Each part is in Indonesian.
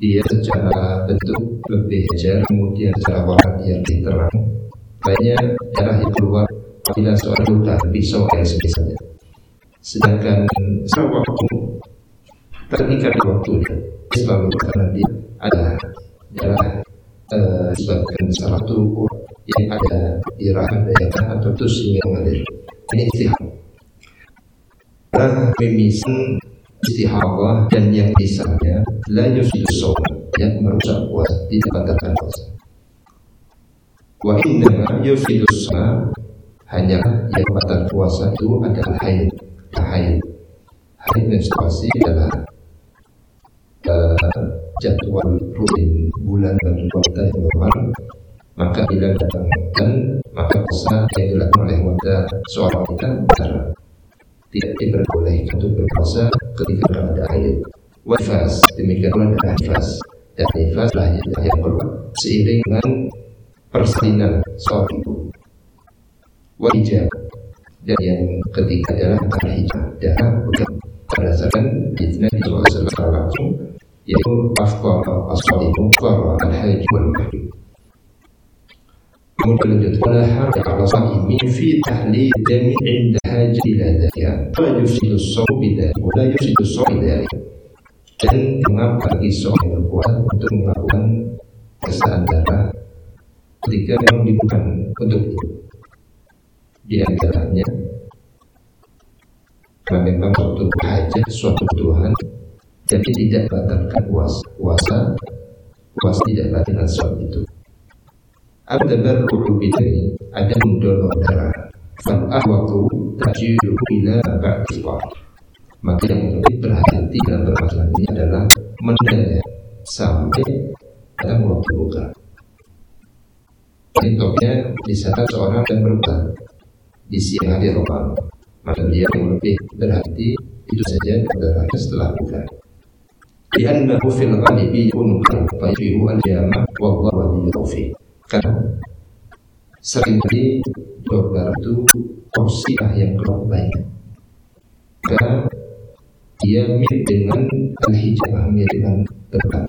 dia secara bentuk lebih jelas, kemudian secara warna dia lebih terang. Banyak darah yang keluar apabila seorang luka pisau air misalnya. Sedangkan secara waktu terikat waktu selalu karena dia ada darah sebagian salah tubuh yang ada di rahang daya atau tusing yang mengalir. Ini istihad. Mimisan istihadah dan yang misalnya la yufidu shaum, yang merusak puasa, tidak batalkan puasa. Wa innama yufidu shaum, hanya yang batal puasa itu adalah haid. Haid menstruasi adalah jadwal rutin bulan bagi wanita yang normal. Maka bila datang maka puasa yang dilakukan oleh wanita seorang wanita batal. Tidak diperbolehkan untuk berpuasa ketika ada haid. Nifas, demikian pula ada nifas. Dan nifas lah yang keluar seiring dengan persalinan seorang ibu. Wajib. Dan yang ketiga adalah al-hijab, darah bukan berdasarkan hadis Nabi SAW langsung, yaitu afqar as-salimu qara al-hajj wal-mahjub. Kemudian lanjut, wala harja ala sa'imin fi tahlil dami inda hajj ila dzalika wa yufidu as-sawm bidzalik wa la yufidu as-sawm bidzalik. Dan mengapa bagi seorang yang berpuasa untuk melakukan kesalahan darah ketika memang dibutuhkan untuk itu. Di antaranya karena memang suatu hajat, suatu kebutuhan, jadi tidak batalkan puasa tidak batalkan soal itu. Ad-dabarru bidani, ada mendorong darah. Fal ahwatu tajiru ila ba'tifah. Maka yang lebih berhati-hati dalam permasalahan ini adalah menunda sampai dalam waktu buka. Ini contohnya di saat seorang yang berbuka di siang hari Ramadan, maka dia yang lebih berhati itu saja adalah setelah buka. Li'annahu fil ghalibi yakunu qaribu al-jama' wallahu waliyyu taufiq. Karena seringkali dolar itu porsi yang keluar banyak. Maka dia mirip dengan al-hijabah, mirip dengan bekam.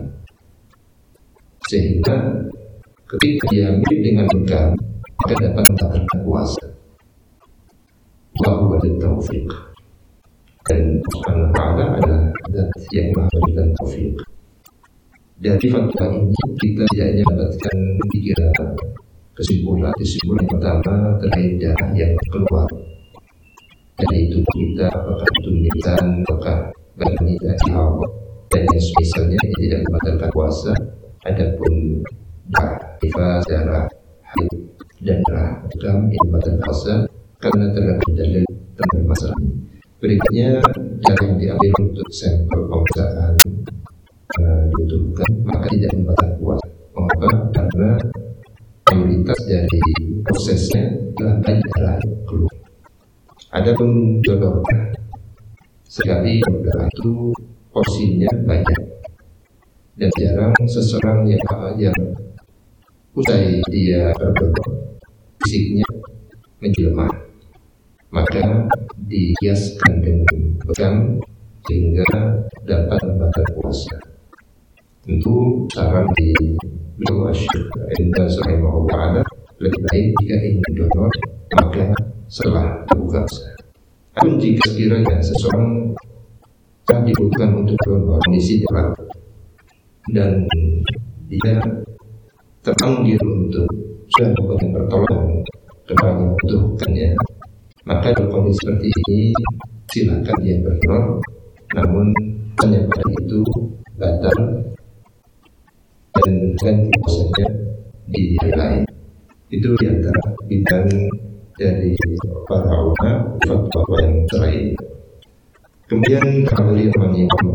Sehingga ketika dia mirip dengan bekam, maka dapat membatalkan puasa. Wallahu waliyyu taufiq. Dan Subhanahu wa ta'ala adalah zat yang maha memberikan taufik. Dari fatwa ini kita tidak hanya mendapatkan tiga kesimpulan yang pertama terkait darah yang keluar, yaitu kita apakah itu nisan, apakah wanita hawa, dan yang misalnya yang tidak membatalkan puasa. Adapun darah darah haid dan darah bekam yang membatalkan puasa karena terdapat dalil tentang masalah ini. Berikutnya darah yang diambil untuk sampel pemeriksaan dibutuhkan, maka tidak membatalkan puasa. Mengapa? Karena mayoritas dari prosesnya adalah banyak darah keluar. Adapun donor sekali darah itu porsinya banyak dan jarang seseorang yang usai dia berdonor fisiknya menjelma, maka dihiaskan dengan bekam sehingga dapat membatalkan puasa. Tentu saran di beliau Syekh Ibnu Rahimahullah lebih baik jika ingin donor maka setelah berbuka puasa. Namun jika sekiranya seseorang tak dibutuhkan untuk donor kondisi darurat dan dia terpanggil untuk sudah memberikan pertolongan kepada yang membutuhkannya, maka dalam kondisi seperti ini silakan dia berdonor, namun hanya pada itu batal dan ganti puasanya di hari lain. Itu diantara bidang dari para ulama fatwa yang terakhir. Kemudian kembali